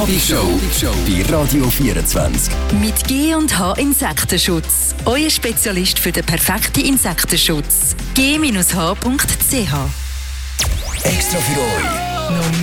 Abendschau bei Radio 24. Mit G&H Insektenschutz. Euer Spezialist für den perfekten Insektenschutz. g-h.ch Extra für euch.